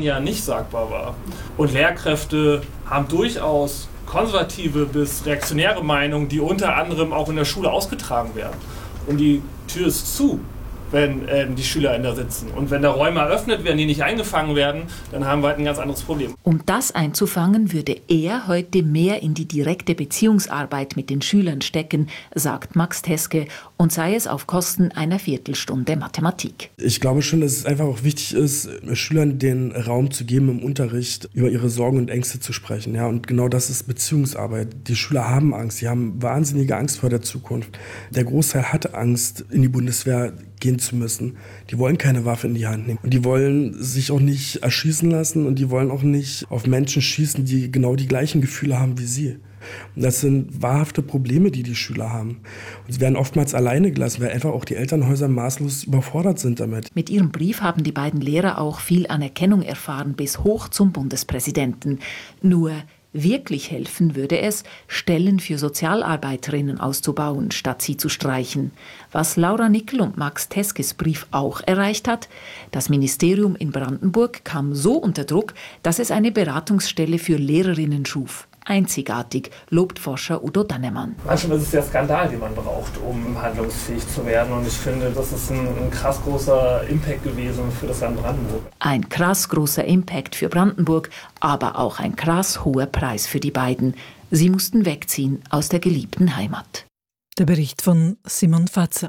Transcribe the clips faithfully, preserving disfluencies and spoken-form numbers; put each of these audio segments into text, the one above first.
zehn Jahren nicht sagbar war. Und Lehrkräfte haben durchaus konservative bis reaktionäre Meinungen, die unter anderem auch in der Schule ausgetragen werden. Und die Tür ist zu, wenn ähm, die Schüler da sitzen. Und wenn da Räume eröffnet werden, die nicht eingefangen werden, dann haben wir halt ein ganz anderes Problem. Um das einzufangen, würde er heute mehr in die direkte Beziehungsarbeit mit den Schülern stecken, sagt Max Teske, und sei es auf Kosten einer Viertelstunde Mathematik. Ich glaube schon, dass es einfach auch wichtig ist, Schülern den Raum zu geben, im Unterricht über ihre Sorgen und Ängste zu sprechen. Ja, und genau das ist Beziehungsarbeit. Die Schüler haben Angst, sie haben wahnsinnige Angst vor der Zukunft. Der Großteil hat Angst, in die Bundeswehr gehen zu müssen. Die wollen keine Waffe in die Hand nehmen. Und die wollen sich auch nicht erschießen lassen und die wollen auch nicht auf Menschen schießen, die genau die gleichen Gefühle haben wie sie. Und das sind wahrhafte Probleme, die die Schüler haben. Und sie werden oftmals alleine gelassen, weil einfach auch die Elternhäuser maßlos überfordert sind damit. Mit ihrem Brief haben die beiden Lehrer auch viel Anerkennung erfahren, bis hoch zum Bundespräsidenten. Nur wirklich helfen würde es, Stellen für Sozialarbeiterinnen auszubauen, statt sie zu streichen. Was Laura Nickel und Max Teskes Brief auch erreicht hat: Das Ministerium in Brandenburg kam so unter Druck, dass es eine Beratungsstelle für Lehrerinnen schuf. Einzigartig, lobt Forscher Udo Dannemann. Manchmal ist es der Skandal, den man braucht, um handlungsfähig zu werden. Und ich finde, das ist ein, ein krass großer Impact gewesen für das Land Brandenburg. Ein krass großer Impact für Brandenburg, aber auch ein krass hoher Preis für die beiden. Sie mussten wegziehen aus der geliebten Heimat. Der Bericht von Simon Fatzer.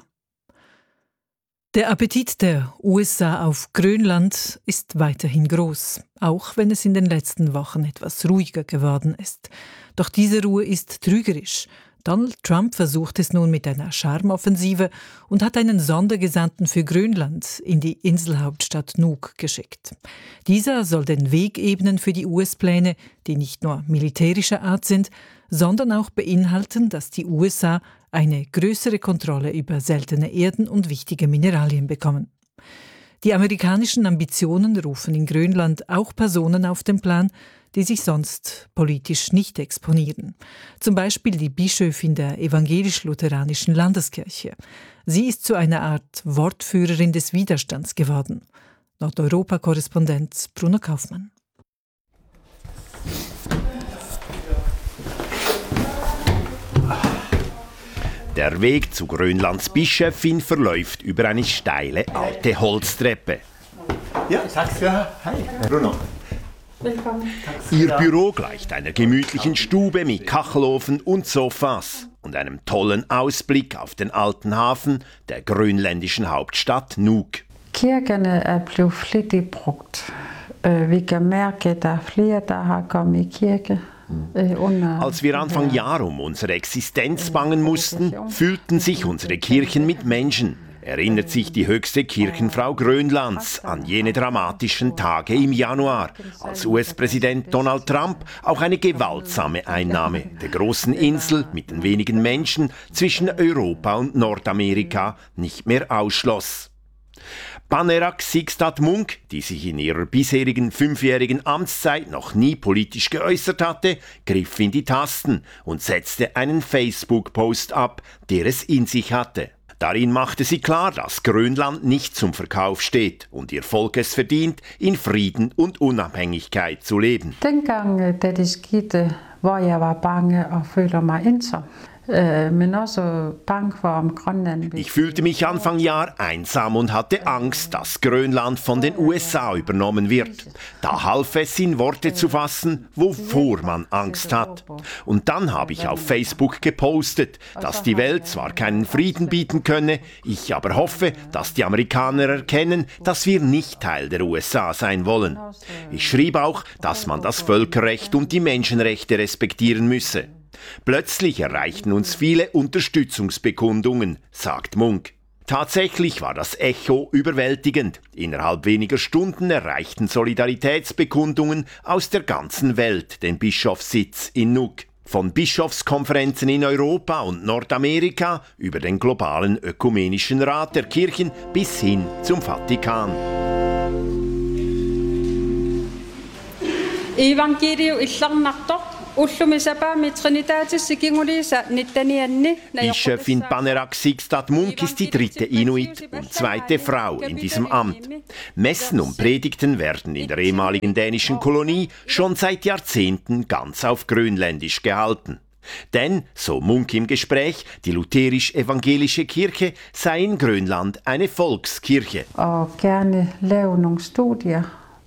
Der Appetit der U S A auf Grönland ist weiterhin groß, auch wenn es in den letzten Wochen etwas ruhiger geworden ist. Doch diese Ruhe ist trügerisch. Donald Trump versucht es nun mit einer Charmoffensive und hat einen Sondergesandten für Grönland in die Inselhauptstadt Nuuk geschickt. Dieser soll den Weg ebnen für die U S-Pläne, die nicht nur militärischer Art sind, sondern auch beinhalten, dass die U S A eine größere Kontrolle über seltene Erden und wichtige Mineralien bekommen. Die amerikanischen Ambitionen rufen in Grönland auch Personen auf den Plan, die sich sonst politisch nicht exponieren. Zum Beispiel die Bischöfin der evangelisch-lutheranischen Landeskirche. Sie ist zu einer Art Wortführerin des Widerstands geworden. Nordeuropa-Korrespondent Bruno Kaufmann. Der Weg zu Grönlands Bischöfin verläuft über eine steile alte Holztreppe. Ja, tack. Hi, Bruno. Willkommen. Ihr Büro gleicht einer gemütlichen Stube mit Kachelofen und Sofas und einem tollen Ausblick auf den alten Hafen der grönländischen Hauptstadt Nuuk. Kirkerne er blevet flittigt brugt. Vi kan mærke, at der er flere, der har kommet i kirke. Als wir Anfang Jahr um unsere Existenz bangen mussten, füllten sich unsere Kirchen mit Menschen. Erinnert sich die höchste Kirchenfrau Grönlands an jene dramatischen Tage im Januar, als U S-Präsident Donald Trump auch eine gewaltsame Einnahme der großen Insel mit den wenigen Menschen zwischen Europa und Nordamerika nicht mehr ausschloss. Panerak Sixtat-Munk, die sich in ihrer bisherigen fünfjährigen Amtszeit noch nie politisch geäußert hatte, griff in die Tasten und setzte einen Facebook-Post ab, der es in sich hatte. Darin machte sie klar, dass Grönland nicht zum Verkauf steht und ihr Volk es verdient, in Frieden und Unabhängigkeit zu leben. Dengang, da det skete, hvor jeg var bange og følte mig ensom. Ich fühlte mich Anfang Jahr einsam und hatte Angst, dass Grönland von den U S A übernommen wird. Da half es, in Worte zu fassen, wovor man Angst hat. Und dann habe ich auf Facebook gepostet, dass die Welt zwar keinen Frieden bieten könne, ich aber hoffe, dass die Amerikaner erkennen, dass wir nicht Teil der U S A sein wollen. Ich schrieb auch, dass man das Völkerrecht und die Menschenrechte respektieren müsse. Plötzlich erreichten uns viele Unterstützungsbekundungen, sagt Munk. Tatsächlich war das Echo überwältigend. Innerhalb weniger Stunden erreichten Solidaritätsbekundungen aus der ganzen Welt den Bischofssitz in Nuuk. Von Bischofskonferenzen in Europa und Nordamerika über den globalen Ökumenischen Rat der Kirchen bis hin zum Vatikan. Evangeliet i Slangnaktor. Bischöfin Panerak Sixtat Munk ist die dritte Inuit und zweite Frau in diesem Amt. Messen und Predigten werden in der ehemaligen dänischen Kolonie schon seit Jahrzehnten ganz auf Grönländisch gehalten. Denn, so Munk im Gespräch, die lutherisch-evangelische Kirche sei in Grönland eine Volkskirche. Og gerne lave nogle studier.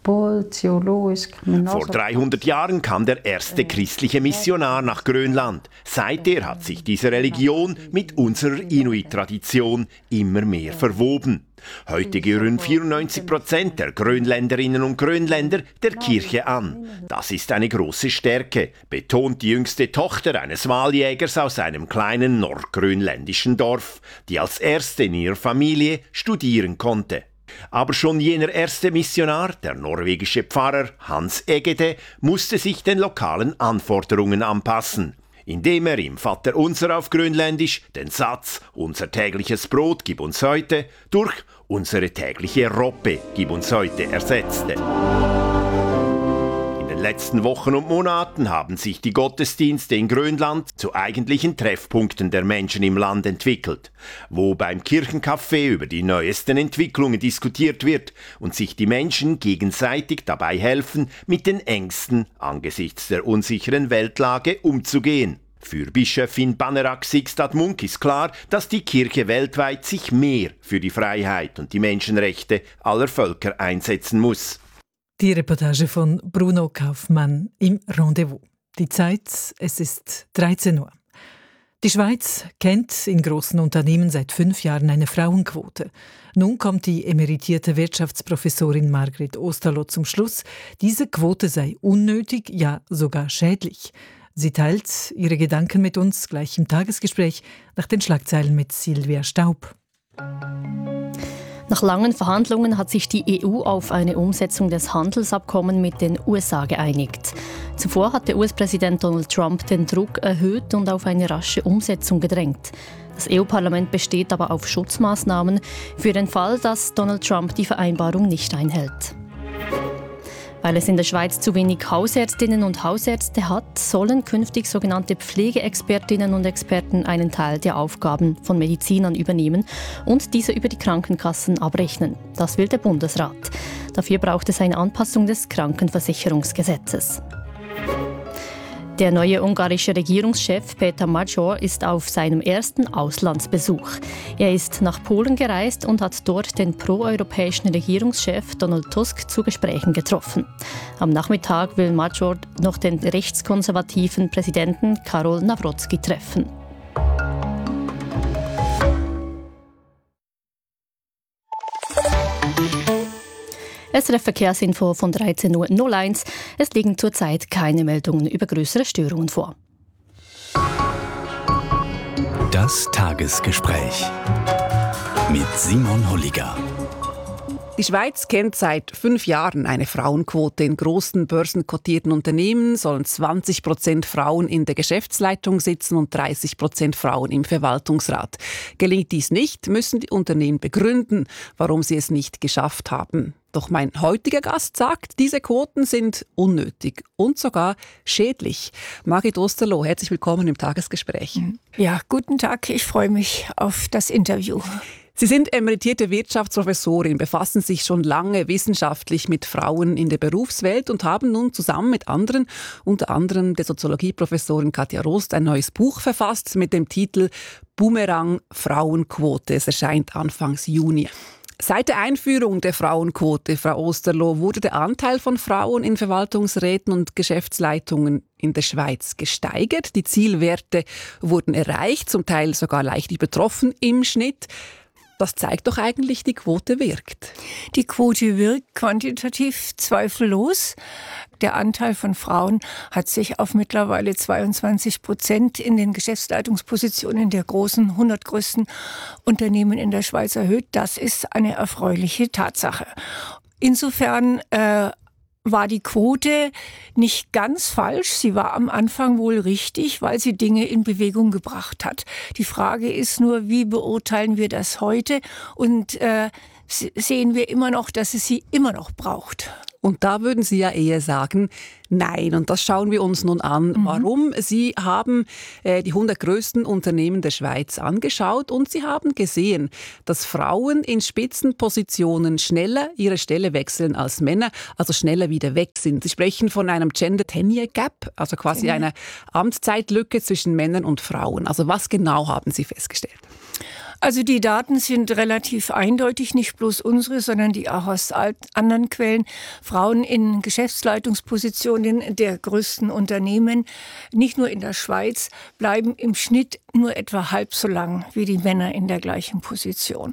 Vor dreihundert Jahren kam der erste christliche Missionar nach Grönland. Seither hat sich diese Religion mit unserer Inuit-Tradition immer mehr verwoben. Heute gehören vierundneunzig Prozent der Grönländerinnen und Grönländer der Kirche an. Das ist eine große Stärke, betont die jüngste Tochter eines Waljägers aus einem kleinen nordgrönländischen Dorf, die als erste in ihrer Familie studieren konnte. Aber schon jener erste Missionar, der norwegische Pfarrer Hans Egede, musste sich den lokalen Anforderungen anpassen, indem er im Vaterunser auf Grönländisch den Satz »Unser tägliches Brot gib uns heute« durch »Unsere tägliche Roppe gib uns heute« ersetzte. In den letzten Wochen und Monaten haben sich die Gottesdienste in Grönland zu eigentlichen Treffpunkten der Menschen im Land entwickelt, wo beim Kirchencafé über die neuesten Entwicklungen diskutiert wird und sich die Menschen gegenseitig dabei helfen, mit den Ängsten angesichts der unsicheren Weltlage umzugehen. Für Bischöfin Panerak Sixtat Munk ist klar, dass die Kirche weltweit sich mehr für die Freiheit und die Menschenrechte aller Völker einsetzen muss. Die Reportage von Bruno Kaufmann im Rendezvous. Die Zeit, es ist dreizehn Uhr. Die Schweiz kennt in großen Unternehmen seit fünf Jahren eine Frauenquote. Nun kommt die emeritierte Wirtschaftsprofessorin Margret Osterloh zum Schluss, diese Quote sei unnötig, ja sogar schädlich. Sie teilt ihre Gedanken mit uns gleich im Tagesgespräch nach den Schlagzeilen mit Silvia Staub. Nach langen Verhandlungen hat sich die E U auf eine Umsetzung des Handelsabkommens mit den U S A geeinigt. Zuvor hatte U S-Präsident Donald Trump den Druck erhöht und auf eine rasche Umsetzung gedrängt. Das E U-Parlament besteht aber auf Schutzmaßnahmen für den Fall, dass Donald Trump die Vereinbarung nicht einhält. Weil es in der Schweiz zu wenig Hausärztinnen und Hausärzte hat, sollen künftig sogenannte Pflegeexpertinnen und Experten einen Teil der Aufgaben von Medizinern übernehmen und diese über die Krankenkassen abrechnen. Das will der Bundesrat. Dafür braucht es eine Anpassung des Krankenversicherungsgesetzes. Der neue ungarische Regierungschef Peter Major ist auf seinem ersten Auslandsbesuch. Er ist nach Polen gereist und hat dort den proeuropäischen Regierungschef Donald Tusk zu Gesprächen getroffen. Am Nachmittag will Major noch den rechtskonservativen Präsidenten Karol Nawrocki treffen. S R F-Verkehrsinfo von dreizehn Uhr null eins. Es liegen zurzeit keine Meldungen über größere Störungen vor. Das Tagesgespräch mit Simon Holliger. Die Schweiz kennt seit fünf Jahren eine Frauenquote. In großen börsenkotierten Unternehmen sollen zwanzig Prozent Frauen in der Geschäftsleitung sitzen und dreißig Prozent Frauen im Verwaltungsrat. Gelingt dies nicht, müssen die Unternehmen begründen, warum sie es nicht geschafft haben. Doch mein heutiger Gast sagt, diese Quoten sind unnötig und sogar schädlich. Margret Osterloh, herzlich willkommen im Tagesgespräch. Ja, guten Tag, ich freue mich auf das Interview. Sie sind emeritierte Wirtschaftsprofessorin, befassen sich schon lange wissenschaftlich mit Frauen in der Berufswelt und haben nun zusammen mit anderen, unter anderem der Soziologieprofessorin Katja Rost, ein neues Buch verfasst mit dem Titel Boomerang Frauenquote. Es erscheint Anfangs Juni. Seit der Einführung der Frauenquote, Frau Osterloh, wurde der Anteil von Frauen in Verwaltungsräten und Geschäftsleitungen in der Schweiz gesteigert. Die Zielwerte wurden erreicht, zum Teil sogar leicht übertroffen im Schnitt. Das zeigt doch eigentlich, die Quote wirkt. Die Quote wirkt quantitativ zweifellos. Der Anteil von Frauen hat sich auf mittlerweile zweiundzwanzig Prozent in den Geschäftsleitungspositionen der großen hundert größten Unternehmen in der Schweiz erhöht. Das ist eine erfreuliche Tatsache. Insofern äh, war die Quote nicht ganz falsch. Sie war am Anfang wohl richtig, weil sie Dinge in Bewegung gebracht hat. Die Frage ist nur, wie beurteilen wir das heute? Und äh, sehen wir immer noch, dass es sie immer noch braucht. Und da würden Sie ja eher sagen, nein. Und das schauen wir uns nun an. Mhm. Warum? Sie haben äh, die hundert größten Unternehmen der Schweiz angeschaut und Sie haben gesehen, dass Frauen in Spitzenpositionen schneller ihre Stelle wechseln als Männer, also schneller wieder weg sind. Sie sprechen von einem Gender Tenure Gap, also quasi einer Amtszeitlücke zwischen Männern und Frauen. Also was genau haben Sie festgestellt? Also die Daten sind relativ eindeutig, nicht bloß unsere, sondern die auch aus anderen Quellen. Frauen in Geschäftsleitungspositionen der größten Unternehmen, nicht nur in der Schweiz, bleiben im Schnitt nur etwa halb so lang wie die Männer in der gleichen Position.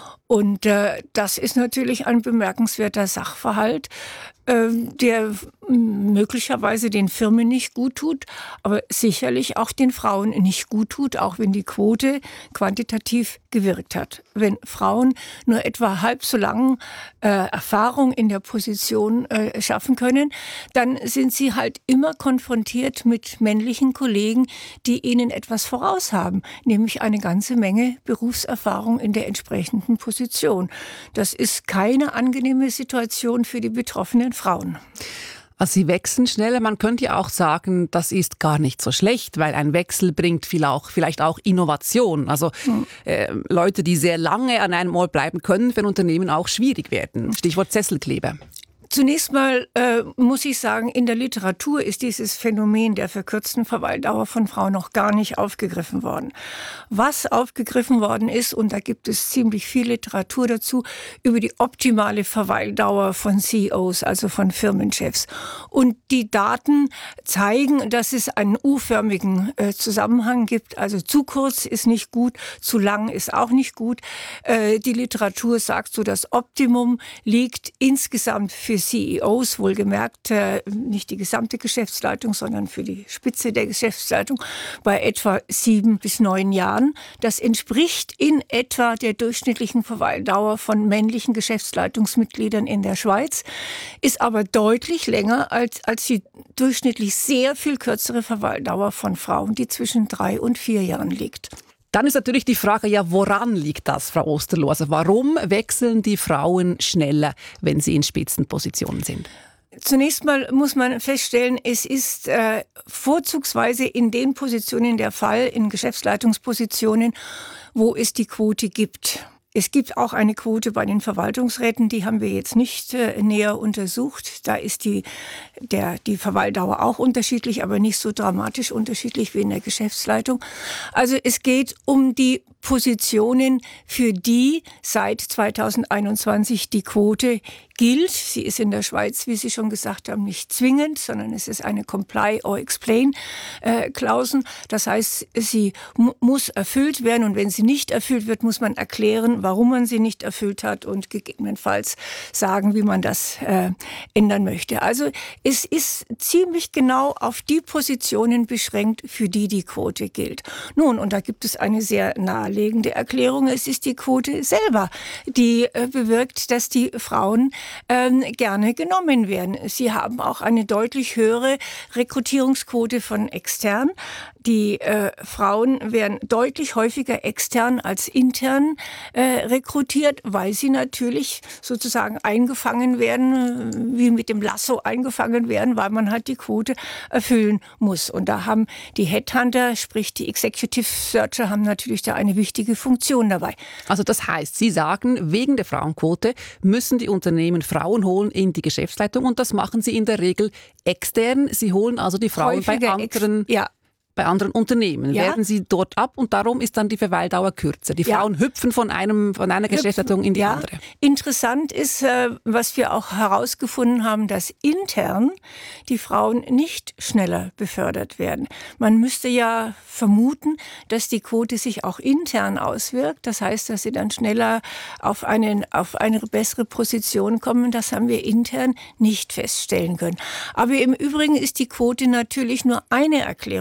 Und äh, das ist natürlich ein bemerkenswerter Sachverhalt, äh, der möglicherweise den Firmen nicht gut tut, aber sicherlich auch den Frauen nicht gut tut, auch wenn die Quote quantitativ gewirkt hat. Wenn Frauen nur etwa halb so lang äh, Erfahrung in der Position äh, schaffen können, dann sind sie halt immer konfrontiert mit männlichen Kollegen, die ihnen etwas voraus haben, nämlich eine ganze Menge Berufserfahrung in der entsprechenden Position. Das ist keine angenehme Situation für die betroffenen Frauen. Also sie wechseln schneller. Man könnte ja auch sagen, das ist gar nicht so schlecht, weil ein Wechsel bringt viel auch, vielleicht auch Innovation. Also äh, Leute, die sehr lange an einem Ort bleiben können, für ein Unternehmen auch schwierig werden. Stichwort Sesselkleber. Zunächst mal äh, muss ich sagen, in der Literatur ist dieses Phänomen der verkürzten Verweildauer von Frauen noch gar nicht aufgegriffen worden. Was aufgegriffen worden ist, und da gibt es ziemlich viel Literatur dazu, über die optimale Verweildauer von C E Os, also von Firmenchefs. Und die Daten zeigen, dass es einen U-förmigen äh, Zusammenhang gibt. Also zu kurz ist nicht gut, zu lang ist auch nicht gut. Äh, die Literatur sagt so, das Optimum liegt insgesamt für C E Os, wohlgemerkt nicht die gesamte Geschäftsleitung, sondern für die Spitze der Geschäftsleitung, bei etwa sieben bis neun Jahren. Das entspricht in etwa der durchschnittlichen Verweildauer von männlichen Geschäftsleitungsmitgliedern in der Schweiz, ist aber deutlich länger als, als die durchschnittlich sehr viel kürzere Verweildauer von Frauen, die zwischen drei und vier Jahren liegt. Dann ist natürlich die Frage, ja, woran liegt das, Frau Osterloh? Also warum wechseln die Frauen schneller, wenn sie in Spitzenpositionen sind? Zunächst mal muss man feststellen, es ist äh, vorzugsweise in den Positionen der Fall, in Geschäftsleitungspositionen, wo es die Quote gibt. Es gibt auch eine Quote bei den Verwaltungsräten, die haben wir jetzt nicht äh, näher untersucht. Da ist die, der, die Verweildauer auch unterschiedlich, aber nicht so dramatisch unterschiedlich wie in der Geschäftsleitung. Also es geht um die Positionen, für die seit zweitausendeinundzwanzig die Quote gilt. Sie ist in der Schweiz, wie Sie schon gesagt haben, nicht zwingend, sondern es ist eine Comply or Explain äh, Klausel. Das heißt, sie mu- muss erfüllt werden und wenn sie nicht erfüllt wird, muss man erklären, warum man sie nicht erfüllt hat und gegebenenfalls sagen, wie man das äh, ändern möchte. Also es ist ziemlich genau auf die Positionen beschränkt, für die die Quote gilt. Nun, und da gibt es eine sehr naheliegende Erklärung. Es ist die Quote selber, die äh, bewirkt, dass die Frauen ähm, gerne genommen werden. Sie haben auch eine deutlich höhere Rekrutierungsquote von extern. Die äh, Frauen werden deutlich häufiger extern als intern äh, rekrutiert, weil sie natürlich sozusagen eingefangen werden, wie mit dem Lasso eingefangen werden, weil man halt die Quote erfüllen muss. Und da haben die Headhunter, sprich die Executive Searcher, haben natürlich da eine wichtige Funktion dabei. Also das heißt, Sie sagen, wegen der Frauenquote müssen die Unternehmen Frauen holen in die Geschäftsleitung und das machen sie in der Regel extern. Sie holen also die Frauen häufiger bei anderen... Ex- ja. Bei anderen Unternehmen ja. werden sie dort ab und darum ist dann die Verweildauer kürzer. Die Frauen ja. hüpfen von, einem, von einer Geschäftsleitung in die ja. andere. Interessant ist, was wir auch herausgefunden haben, dass intern die Frauen nicht schneller befördert werden. Man müsste ja vermuten, dass die Quote sich auch intern auswirkt. Das heißt, dass sie dann schneller auf, einen, auf eine bessere Position kommen. Das haben wir intern nicht feststellen können. Aber im Übrigen ist die Quote natürlich nur eine Erklärung, eine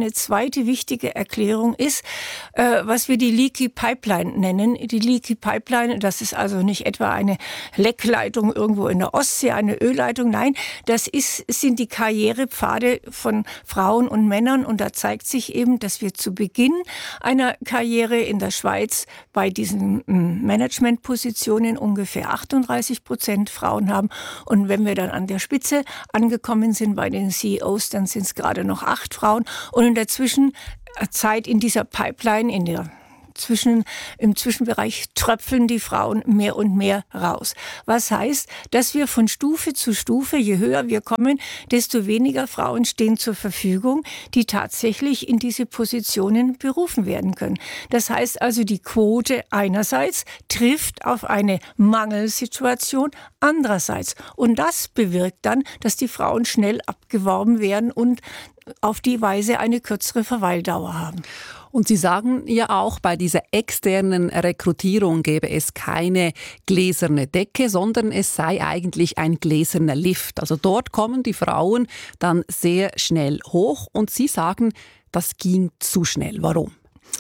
eine zweite wichtige Erklärung ist, äh, was wir die Leaky Pipeline nennen. Die Leaky Pipeline, das ist also nicht etwa eine Leckleitung irgendwo in der Ostsee, eine Ölleitung. Nein, das ist, sind die Karrierepfade von Frauen und Männern. Und da zeigt sich eben, dass wir zu Beginn einer Karriere in der Schweiz bei diesen Managementpositionen ungefähr achtunddreißig Prozent Frauen haben. Und wenn wir dann an der Spitze angekommen sind bei den C E Os, dann sind es gerade noch acht Frauen. Und in der Zwischenzeit in dieser Pipeline, in der Zwischen, im Zwischenbereich tröpfeln die Frauen mehr und mehr raus. Was heißt, dass wir von Stufe zu Stufe, je höher wir kommen, desto weniger Frauen stehen zur Verfügung, die tatsächlich in diese Positionen berufen werden können. Das heißt also, die Quote einerseits trifft auf eine Mangelsituation andererseits. Und das bewirkt dann, dass die Frauen schnell abgeworben werden und auf die Weise eine kürzere Verweildauer haben. Und Sie sagen ja auch, bei dieser externen Rekrutierung gäbe es keine gläserne Decke, sondern es sei eigentlich ein gläserner Lift. Also dort kommen die Frauen dann sehr schnell hoch und Sie sagen, das ging zu schnell. Warum?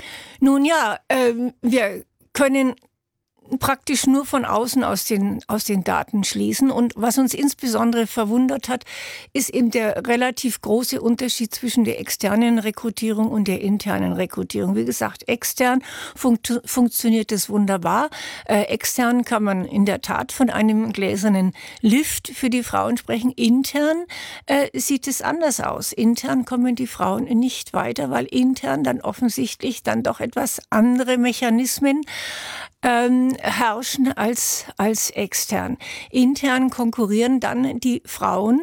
Nun ja, äh, wir können praktisch nur von außen aus den, aus den Daten schließen. Und was uns insbesondere verwundert hat, ist eben der relativ große Unterschied zwischen der externen Rekrutierung und der internen Rekrutierung. Wie gesagt, extern funkt, funktioniert es wunderbar. Äh, extern kann man in der Tat von einem gläsernen Lift für die Frauen sprechen. Intern äh, sieht es anders aus. Intern kommen die Frauen nicht weiter, weil intern dann offensichtlich dann doch etwas andere Mechanismen Ähm, herrschen als, als extern. Intern konkurrieren dann die Frauen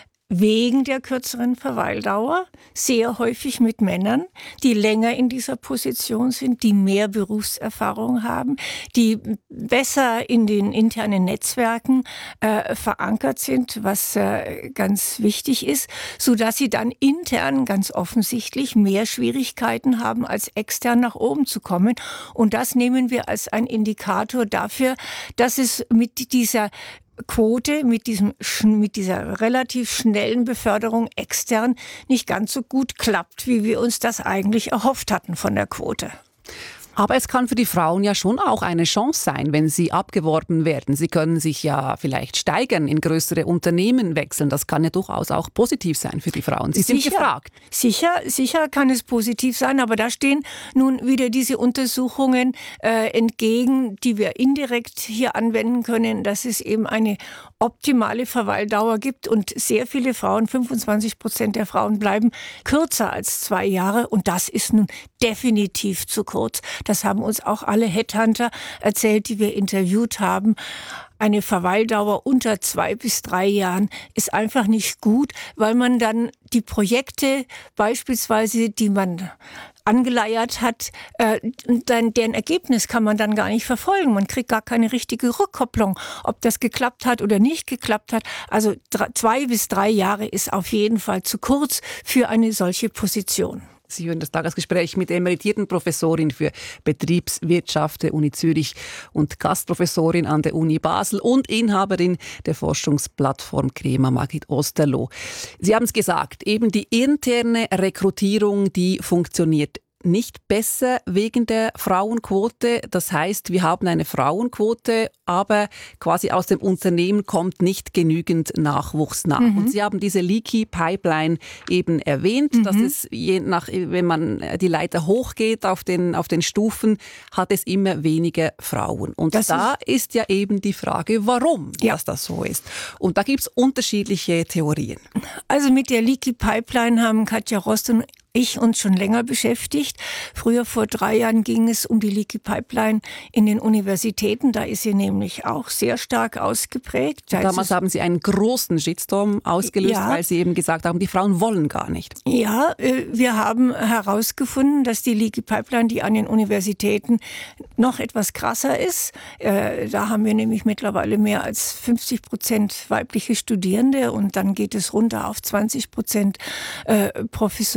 wegen der kürzeren Verweildauer sehr häufig mit Männern, die länger in dieser Position sind, die mehr Berufserfahrung haben, die besser in den internen Netzwerken äh, verankert sind, was äh, ganz wichtig ist, sodass sie dann intern ganz offensichtlich mehr Schwierigkeiten haben, als extern nach oben zu kommen. Und das nehmen wir als ein Indikator dafür, dass es mit dieser Quote, mit diesem, mit dieser relativ schnellen Beförderung extern nicht ganz so gut klappt, wie wir uns das eigentlich erhofft hatten von der Quote. Aber es kann für die Frauen ja schon auch eine Chance sein, wenn sie abgeworben werden. Sie können sich ja vielleicht steigern, in größere Unternehmen wechseln. Das kann ja durchaus auch positiv sein für die Frauen. Sie sind sicher, gefragt. Sicher, sicher kann es positiv sein, aber da stehen nun wieder diese Untersuchungen äh, entgegen, die wir indirekt hier anwenden können, dass es eben eine optimale Verweildauer gibt und sehr viele Frauen, fünfundzwanzig Prozent der Frauen bleiben kürzer als zwei Jahre und das ist nun definitiv zu kurz. Das haben uns auch alle Headhunter erzählt, die wir interviewt haben. Eine Verweildauer unter zwei bis drei Jahren ist einfach nicht gut, weil man dann die Projekte beispielsweise, die man angeleiert hat, äh, dann, deren Ergebnis kann man dann gar nicht verfolgen. Man kriegt gar keine richtige Rückkopplung, ob das geklappt hat oder nicht geklappt hat. Also drei, zwei bis drei Jahre ist auf jeden Fall zu kurz für eine solche Position. Sie hören das Tagesgespräch mit der emeritierten Professorin für Betriebswirtschaft der Uni Zürich und Gastprofessorin an der Uni Basel und Inhaberin der Forschungsplattform CREMA, Margit Osterloh. Sie haben es gesagt, eben die interne Rekrutierung, die funktioniert nicht besser wegen der Frauenquote. Das heißt, wir haben eine Frauenquote, aber quasi aus dem Unternehmen kommt nicht genügend Nachwuchs nach. Mhm. Und Sie haben diese Leaky Pipeline eben erwähnt, mhm. dass es je nach, wenn man die Leiter hochgeht auf den, auf den Stufen, hat es immer weniger Frauen. Und das da ist, ist ja eben die Frage, warum ja. dass das so ist. Und da gibt es unterschiedliche Theorien. Also mit der Leaky Pipeline haben Katja Rost und ich uns schon länger beschäftigt. Früher, vor drei Jahren, ging es um die Leaky Pipeline in den Universitäten. Da ist sie nämlich auch sehr stark ausgeprägt. Da Damals haben Sie einen großen Shitstorm ausgelöst, ja. weil Sie eben gesagt haben, die Frauen wollen gar nicht. Ja, wir haben herausgefunden, dass die Leaky Pipeline, die an den Universitäten noch etwas krasser ist. Da haben wir nämlich mittlerweile mehr als fünfzig Prozent weibliche Studierende und dann geht es runter auf zwanzig Prozent Professorinnen.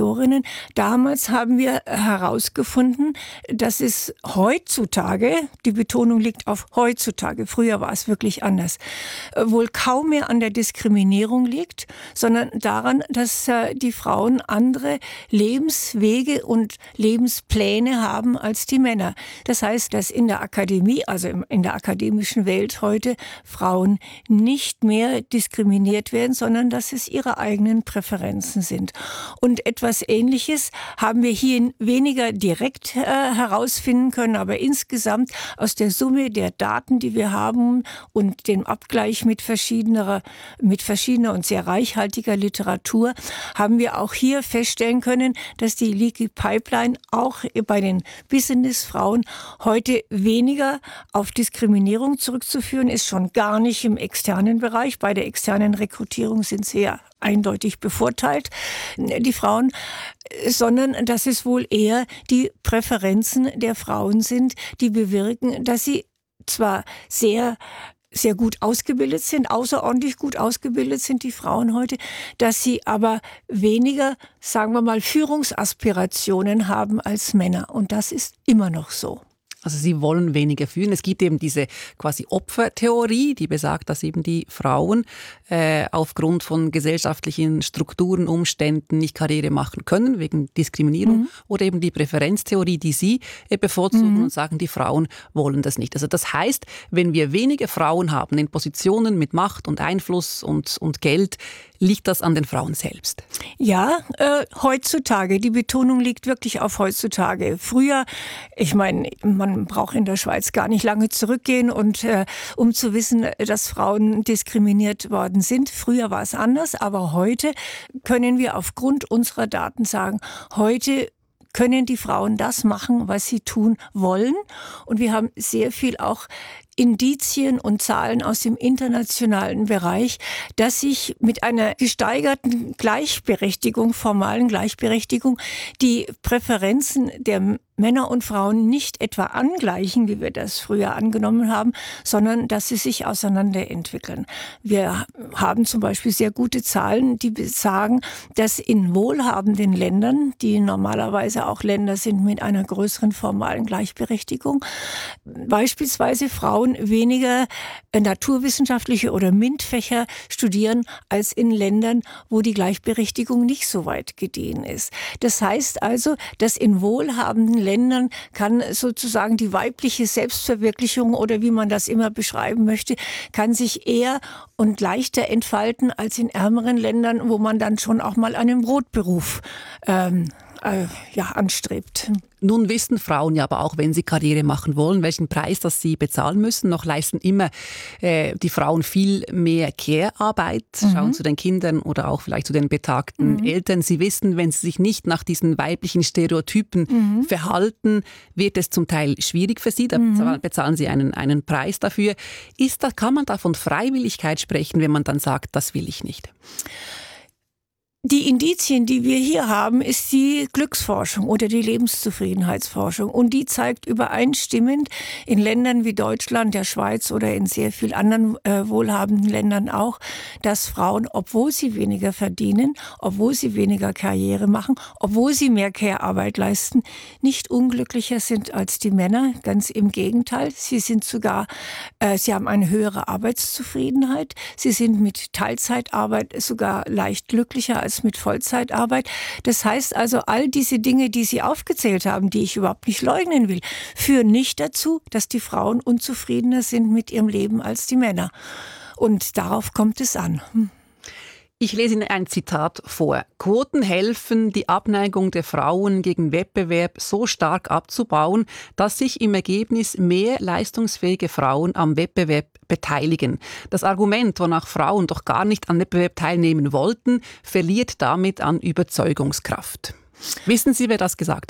damals haben wir herausgefunden, dass es heutzutage, die Betonung liegt auf heutzutage, früher war es wirklich anders, wohl kaum mehr an der Diskriminierung liegt, sondern daran, dass die Frauen andere Lebenswege und Lebenspläne haben als die Männer. Das heißt, dass in der Akademie, also in der akademischen Welt heute, Frauen nicht mehr diskriminiert werden, sondern dass es ihre eigenen Präferenzen sind. Und etwas Ähnliches haben wir hier weniger direkt äh, herausfinden können, aber insgesamt aus der Summe der Daten, die wir haben und dem Abgleich mit verschiedener, mit verschiedener und sehr reichhaltiger Literatur, haben wir auch hier feststellen können, dass die Leaky Pipeline auch bei den Businessfrauen heute weniger auf Diskriminierung zurückzuführen ist, schon gar nicht im externen Bereich. Bei der externen Rekrutierung sind sie ja eindeutig bevorteilt, die Frauen, sondern dass es wohl eher die Präferenzen der Frauen sind, die bewirken, dass sie zwar sehr sehr gut ausgebildet sind, außerordentlich gut ausgebildet sind die Frauen heute, dass sie aber weniger, sagen wir mal, Führungsaspirationen haben als Männer. Und das ist immer noch so. Also sie wollen weniger führen. Es gibt eben diese quasi Opfertheorie, die besagt, dass eben die Frauen äh, aufgrund von gesellschaftlichen Strukturen, Umständen nicht Karriere machen können, wegen Diskriminierung. Mhm. Oder eben die Präferenztheorie, die sie äh, bevorzugen mhm. und sagen, die Frauen wollen das nicht. Also das heißt, wenn wir wenige Frauen haben in Positionen mit Macht und Einfluss und, und Geld, liegt das an den Frauen selbst? Ja, äh, heutzutage. Die Betonung liegt wirklich auf heutzutage. Früher, ich meine, man braucht in der Schweiz gar nicht lange zurückgehen, und äh, um zu wissen, dass Frauen diskriminiert worden sind. Früher war es anders, aber heute können wir aufgrund unserer Daten sagen, heute können die Frauen das machen, was sie tun wollen. Und wir haben sehr viel auch Indizien und Zahlen aus dem internationalen Bereich, dass sich mit einer gesteigerten Gleichberechtigung, formalen Gleichberechtigung, die Präferenzen der Männer und Frauen nicht etwa angleichen, wie wir das früher angenommen haben, sondern dass sie sich auseinanderentwickeln. Wir haben zum Beispiel sehr gute Zahlen, die sagen, dass in wohlhabenden Ländern, die normalerweise auch Länder sind mit einer größeren formalen Gleichberechtigung, beispielsweise Frauen weniger naturwissenschaftliche oder MINT-Fächer studieren als in Ländern, wo die Gleichberechtigung nicht so weit gediehen ist. Das heißt also, dass in wohlhabenden Ländern kann sozusagen die weibliche Selbstverwirklichung, oder wie man das immer beschreiben möchte, kann sich eher und leichter entfalten als in ärmeren Ländern, wo man dann schon auch mal einen Brotberuf ähm, äh, ja, anstrebt. Nun wissen Frauen ja aber auch, wenn sie Karriere machen wollen, welchen Preis das sie bezahlen müssen. Noch leisten immer äh, die Frauen viel mehr Care-Arbeit, mhm. schauen zu den Kindern oder auch vielleicht zu den betagten mhm. Eltern. Sie wissen, wenn sie sich nicht nach diesen weiblichen Stereotypen mhm. verhalten, wird es zum Teil schwierig für sie. Da mhm. bezahlen sie einen, einen Preis dafür. Ist da, kann man da von Freiwilligkeit sprechen, wenn man dann sagt, das will ich nicht? Die Indizien, die wir hier haben, ist die Glücksforschung oder die Lebenszufriedenheitsforschung. Und die zeigt übereinstimmend in Ländern wie Deutschland, der Schweiz oder in sehr vielen anderen äh, wohlhabenden Ländern auch, dass Frauen, obwohl sie weniger verdienen, obwohl sie weniger Karriere machen, obwohl sie mehr Care-Arbeit leisten, nicht unglücklicher sind als die Männer. Ganz im Gegenteil. Sie sind sogar, äh, sie haben eine höhere Arbeitszufriedenheit. Sie sind mit Teilzeitarbeit sogar leicht glücklicher als mit Vollzeitarbeit. Das heißt also, all diese Dinge, die Sie aufgezählt haben, die ich überhaupt nicht leugnen will, führen nicht dazu, dass die Frauen unzufriedener sind mit ihrem Leben als die Männer. Und darauf kommt es an. Hm. Ich lese Ihnen ein Zitat vor. Quoten helfen, die Abneigung der Frauen gegen Wettbewerb so stark abzubauen, dass sich im Ergebnis mehr leistungsfähige Frauen am Wettbewerb beteiligen. Das Argument, wonach Frauen doch gar nicht am Wettbewerb teilnehmen wollten, verliert damit an Überzeugungskraft. Wissen Sie, wer das gesagt hat?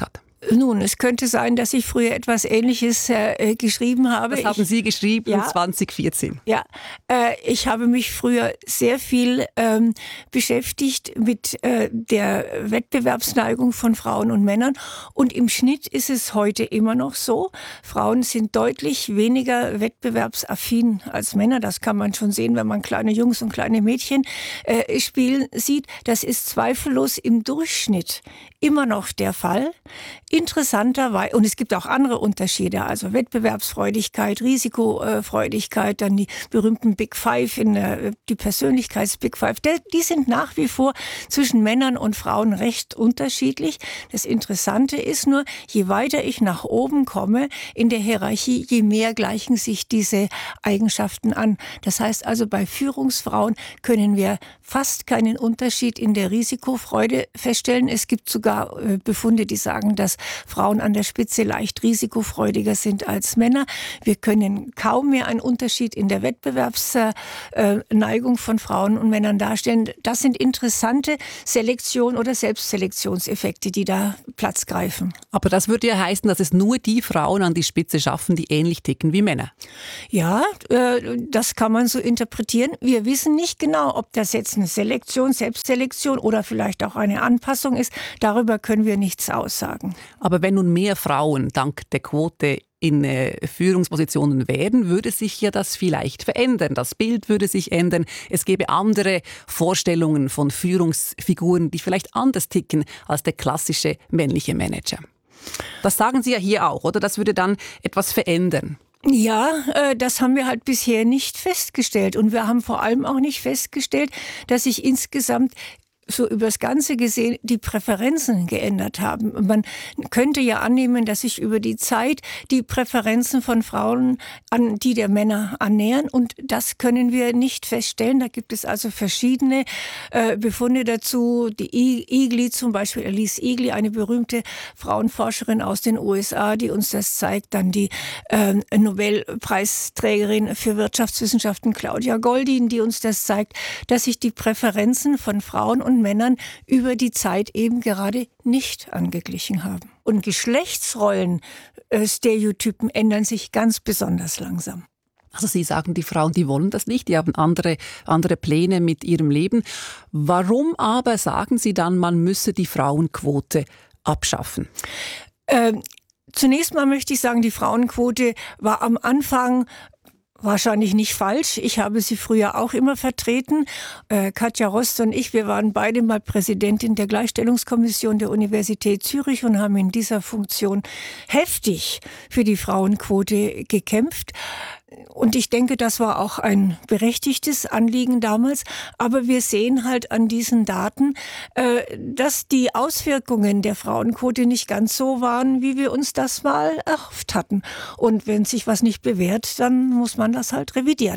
Nun, es könnte sein, dass ich früher etwas Ähnliches äh, geschrieben habe. Das haben ich, Sie geschrieben ja, zwanzig vierzehn. Ja, äh, ich habe mich früher sehr viel ähm, beschäftigt mit äh, der Wettbewerbsneigung von Frauen und Männern. Und im Schnitt ist es heute immer noch so. Frauen sind deutlich weniger wettbewerbsaffin als Männer. Das kann man schon sehen, wenn man kleine Jungs und kleine Mädchen äh, spielen sieht. Das ist zweifellos im Durchschnitt immer noch der Fall. Interessanterweise, und es gibt auch andere Unterschiede, also Wettbewerbsfreudigkeit, Risikofreudigkeit, dann die berühmten Big Five, in der, die Persönlichkeits-Big Five, die sind nach wie vor zwischen Männern und Frauen recht unterschiedlich. Das Interessante ist nur, je weiter ich nach oben komme in der Hierarchie, je mehr gleichen sich diese Eigenschaften an. Das heißt also, bei Führungsfrauen können wir fast keinen Unterschied in der Risikofreude feststellen. Es gibt sogar Befunde, die sagen, dass Frauen an der Spitze leicht risikofreudiger sind als Männer. Wir können kaum mehr einen Unterschied in der Wettbewerbsneigung von Frauen und Männern darstellen. Das sind interessante Selektion- oder Selbstselektionseffekte, die da Platz greifen. Aber das würde ja heißen, dass es nur die Frauen an die Spitze schaffen, die ähnlich ticken wie Männer. Ja, das kann man so interpretieren. Wir wissen nicht genau, ob das jetzt eine Selektion, Selbstselektion oder vielleicht auch eine Anpassung ist. Darüber können wir nichts aussagen. Aber wenn nun mehr Frauen dank der Quote in äh, Führungspositionen wären, würde sich ja das vielleicht verändern. Das Bild würde sich ändern. Es gäbe andere Vorstellungen von Führungsfiguren, die vielleicht anders ticken als der klassische männliche Manager. Das sagen Sie ja hier auch, oder? Das würde dann etwas verändern. Ja, äh, das haben wir halt bisher nicht festgestellt. Und wir haben vor allem auch nicht festgestellt, dass sich insgesamt so übers Ganze gesehen die Präferenzen geändert haben. Man könnte ja annehmen, dass sich über die Zeit die Präferenzen von Frauen an die der Männer annähern. Und das können wir nicht feststellen. Da gibt es also verschiedene äh, Befunde dazu. Die Egli zum Beispiel, Elise Egli, eine berühmte Frauenforscherin aus den U S A, die uns das zeigt. Dann die äh, Nobelpreisträgerin für Wirtschaftswissenschaften Claudia Goldin, die uns das zeigt, dass sich die Präferenzen von Frauen und Männern über die Zeit eben gerade nicht angeglichen haben. Und Geschlechtsrollen, äh, Stereotypen ändern sich ganz besonders langsam. Also Sie sagen, die Frauen, die wollen das nicht, die haben andere, andere Pläne mit ihrem Leben. Warum aber sagen Sie dann, man müsse die Frauenquote abschaffen? Ähm, zunächst mal möchte ich sagen, die Frauenquote war am Anfang wahrscheinlich nicht falsch. Ich habe sie früher auch immer vertreten. Äh, Katja Rost und ich, wir waren beide mal Präsidentin der Gleichstellungskommission der Universität Zürich und haben in dieser Funktion heftig für die Frauenquote gekämpft. Und ich denke, das war auch ein berechtigtes Anliegen damals. Aber wir sehen halt an diesen Daten, äh, dass die Auswirkungen der Frauenquote nicht ganz so waren, wie wir uns das mal erhofft hatten. Und wenn sich was nicht bewährt, dann muss man das halt revidieren.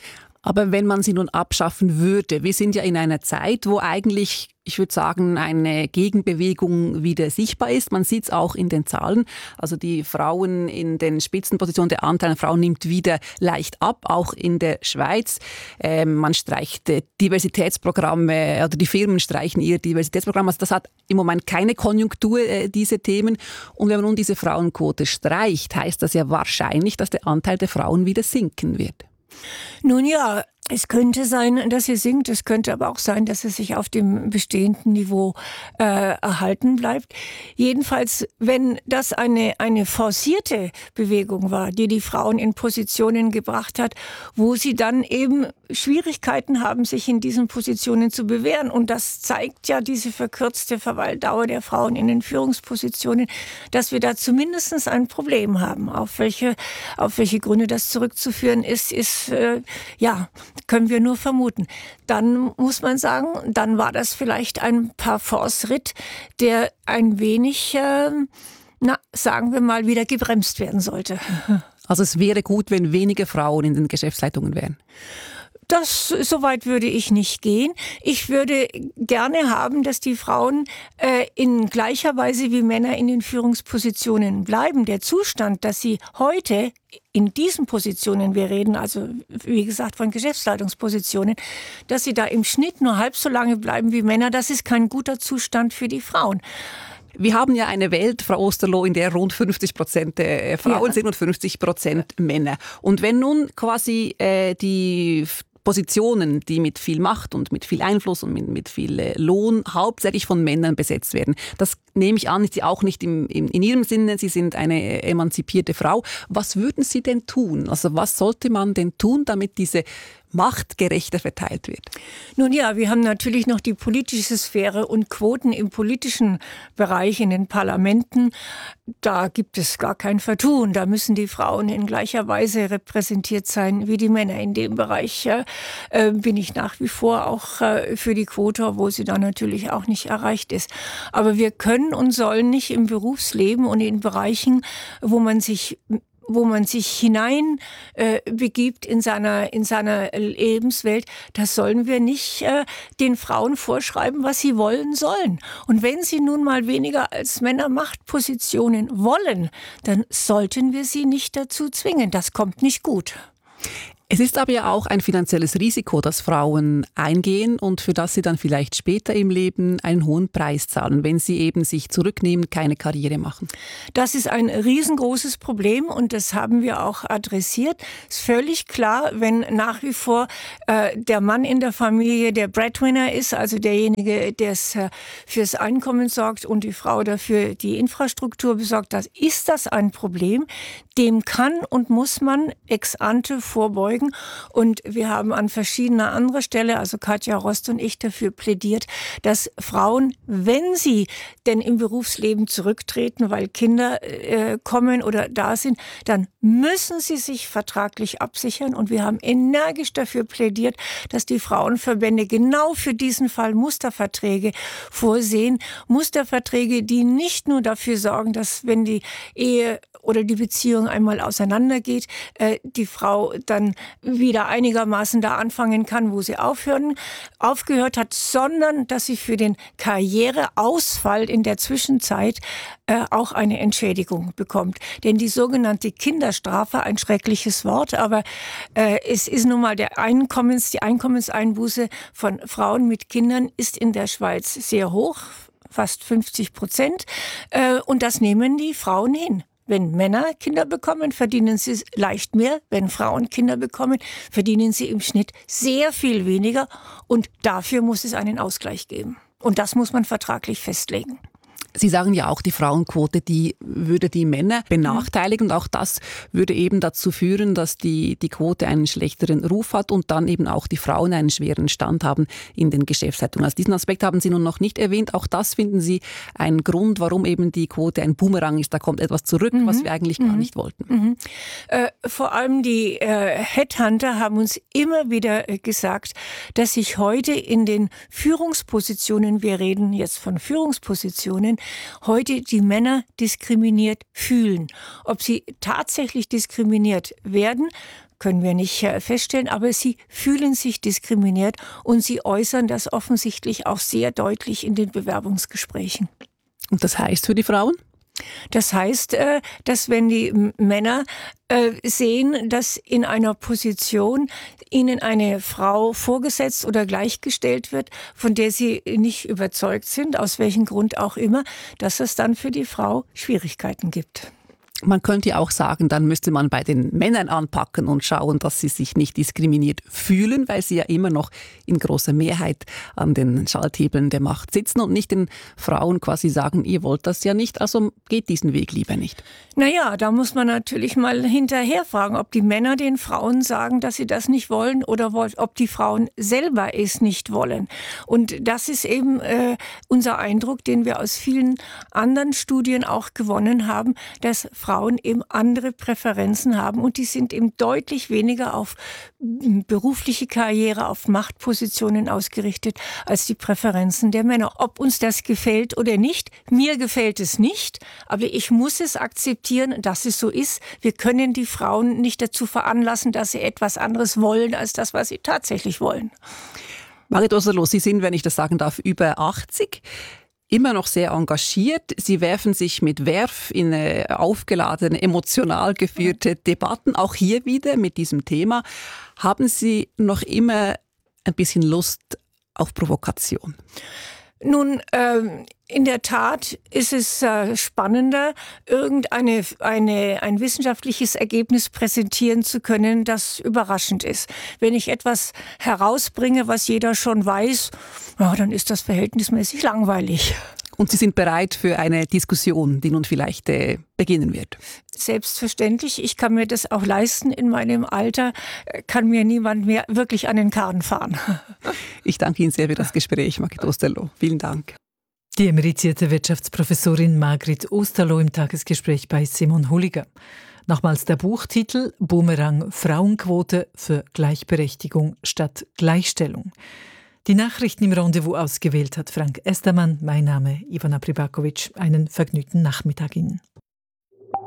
Aber wenn man sie nun abschaffen würde, wir sind ja in einer Zeit, wo eigentlich, ich würde sagen, eine Gegenbewegung wieder sichtbar ist. Man sieht es auch in den Zahlen. Also die Frauen in den Spitzenpositionen, der Anteil an Frauen nimmt wieder leicht ab, auch in der Schweiz. Ähm, man streicht äh, Diversitätsprogramme, oder die Firmen streichen ihr Diversitätsprogramm. Also das hat im Moment keine Konjunktur, äh, diese Themen. Und wenn man nun diese Frauenquote streicht, heißt das ja wahrscheinlich, dass der Anteil der Frauen wieder sinken wird. Nun ja, es könnte sein, dass sie sinkt. Es könnte aber auch sein, dass es sich auf dem bestehenden Niveau äh, erhalten bleibt. Jedenfalls, wenn das eine, eine forcierte Bewegung war, die die Frauen in Positionen gebracht hat, wo sie dann eben Schwierigkeiten haben, sich in diesen Positionen zu bewähren. Und das zeigt ja diese verkürzte Verweildauer der Frauen in den Führungspositionen, dass wir da zumindest ein Problem haben. Auf welche, auf welche Gründe das zurückzuführen ist, ist äh, ja, können wir nur vermuten. Dann muss man sagen, dann war das vielleicht ein Parforce-Ritt, der ein wenig, äh, na, sagen wir mal, wieder gebremst werden sollte. Also es wäre gut, wenn weniger Frauen in den Geschäftsleitungen wären. Das, so weit würde ich nicht gehen. Ich würde gerne haben, dass die Frauen äh, in gleicher Weise wie Männer in den Führungspositionen bleiben. Der Zustand, dass sie heute in diesen Positionen, wir reden also, wie gesagt, von Geschäftsleitungspositionen, dass sie da im Schnitt nur halb so lange bleiben wie Männer, das ist kein guter Zustand für die Frauen. Wir haben ja eine Welt, Frau Osterloh, in der rund fünfzig Prozent Frauen ja. sind und fünfzig Prozent Männer. Und wenn nun quasi äh, die Positionen, die mit viel Macht und mit viel Einfluss und mit, mit viel Lohn hauptsächlich von Männern besetzt werden. Das nehme ich an, ist Sie auch nicht im, im, in Ihrem Sinne. Sie sind eine emanzipierte Frau. Was würden Sie denn tun? Also was sollte man denn tun, damit diese Macht gerechter verteilt wird? Nun ja, wir haben natürlich noch die politische Sphäre und Quoten im politischen Bereich, in den Parlamenten. Da gibt es gar kein Vertun. Da müssen die Frauen in gleicher Weise repräsentiert sein wie die Männer. In dem Bereich äh, bin ich nach wie vor auch äh, für die Quote, wo sie dann natürlich auch nicht erreicht ist. Aber wir können und sollen nicht im Berufsleben und in Bereichen, wo man sich wo man sich hinein äh, begibt in seiner, in seiner Lebenswelt, das sollen wir nicht äh, den Frauen vorschreiben, was sie wollen sollen. Und wenn sie nun mal weniger als Männer Machtpositionen wollen, dann sollten wir sie nicht dazu zwingen. Das kommt nicht gut. Es ist aber ja auch ein finanzielles Risiko, das Frauen eingehen und für das sie dann vielleicht später im Leben einen hohen Preis zahlen, wenn sie eben sich zurücknehmen, keine Karriere machen. Das ist ein riesengroßes Problem und das haben wir auch adressiert. Es ist völlig klar, wenn nach wie vor äh, der Mann in der Familie der Breadwinner ist, also derjenige, der äh, fürs Einkommen sorgt und die Frau dafür die Infrastruktur besorgt, das ist das ein Problem. Dem kann und muss man ex ante vorbeugen. Und wir haben an verschiedener anderer Stelle, also Katja Rost und ich, dafür plädiert, dass Frauen, wenn sie denn im Berufsleben zurücktreten, weil Kinder äh, kommen oder da sind, dann müssen sie sich vertraglich absichern. Und wir haben energisch dafür plädiert, dass die Frauenverbände genau für diesen Fall Musterverträge vorsehen. Musterverträge, die nicht nur dafür sorgen, dass wenn die Ehe oder die Beziehung einmal auseinandergeht, äh, die Frau dann wieder einigermaßen da anfangen kann, wo sie aufhören, aufgehört hat, sondern dass sie für den Karriereausfall in der Zwischenzeit äh, auch eine Entschädigung bekommt. Denn die sogenannte Kinderstrafe, ein schreckliches Wort, aber äh, es ist nun mal der Einkommens, die Einkommenseinbuße von Frauen mit Kindern ist in der Schweiz sehr hoch, fast fünfzig Prozent, äh, und das nehmen die Frauen hin. Wenn Männer Kinder bekommen, verdienen sie leicht mehr. Wenn Frauen Kinder bekommen, verdienen sie im Schnitt sehr viel weniger. Und dafür muss es einen Ausgleich geben. Und das muss man vertraglich festlegen. Sie sagen ja auch, die Frauenquote, die würde die Männer benachteiligen und auch das würde eben dazu führen, dass die, die Quote einen schlechteren Ruf hat und dann eben auch die Frauen einen schweren Stand haben in den Geschäftsleitungen. Also diesen Aspekt haben Sie nun noch nicht erwähnt. Auch das finden Sie einen Grund, warum eben die Quote ein Boomerang ist. Da kommt etwas zurück, mhm. was wir eigentlich gar nicht wollten. Mhm. Äh, vor allem die äh, Headhunter haben uns immer wieder äh, gesagt, dass sich heute in den Führungspositionen, wir reden jetzt von Führungspositionen, heute die Männer diskriminiert fühlen. Ob sie tatsächlich diskriminiert werden, können wir nicht feststellen, aber sie fühlen sich diskriminiert und sie äußern das offensichtlich auch sehr deutlich in den Bewerbungsgesprächen. Und das heißt für die Frauen? Das heißt, dass wenn die Männer sehen, dass in einer Position ihnen eine Frau vorgesetzt oder gleichgestellt wird, von der sie nicht überzeugt sind, aus welchem Grund auch immer, dass es dann für die Frau Schwierigkeiten gibt. Man könnte ja auch sagen, dann müsste man bei den Männern anpacken und schauen, dass sie sich nicht diskriminiert fühlen, weil sie ja immer noch in großer Mehrheit an den Schalthebeln der Macht sitzen und nicht den Frauen quasi sagen, ihr wollt das ja nicht, also geht diesen Weg lieber nicht. Naja, da muss man natürlich mal hinterher fragen, ob die Männer den Frauen sagen, dass sie das nicht wollen oder ob die Frauen selber es nicht wollen. Und das ist eben äh, unser Eindruck, den wir aus vielen anderen Studien auch gewonnen haben, dass Frauen eben andere Präferenzen haben und die sind eben deutlich weniger auf berufliche Karriere, auf Machtpositionen ausgerichtet als die Präferenzen der Männer. Ob uns das gefällt oder nicht, mir gefällt es nicht, aber ich muss es akzeptieren, dass es so ist. Wir können die Frauen nicht dazu veranlassen, dass sie etwas anderes wollen, als das, was sie tatsächlich wollen. Margret Osterloh, Sie sind, wenn ich das sagen darf, über achtzig. Immer noch sehr engagiert. Sie werfen sich mit Werf in aufgeladene, emotional geführte Debatten, auch hier wieder mit diesem Thema. Haben Sie noch immer ein bisschen Lust auf Provokation? Nun, äh, in der Tat ist es äh, spannender, irgendeine eine, ein wissenschaftliches Ergebnis präsentieren zu können, das überraschend ist. Wenn ich etwas herausbringe, was jeder schon weiß, ja, dann ist das verhältnismäßig langweilig. Und Sie sind bereit für eine Diskussion, die nun vielleicht äh, beginnen wird? Selbstverständlich. Ich kann mir das auch leisten. In meinem Alter kann mir niemand mehr wirklich an den Karren fahren. Ich danke Ihnen sehr für das Gespräch, Margrit Osterloh. Vielen Dank. Die emeritierte Wirtschaftsprofessorin Margrit Osterloh im Tagesgespräch bei Simon Hulliger. Nochmals der Buchtitel Boomerang Frauenquote für Gleichberechtigung statt Gleichstellung. Die Nachrichten im Rendezvous ausgewählt hat Frank Estermann. Mein Name Ivana Pribakovic. Einen vergnügten Nachmittag Ihnen.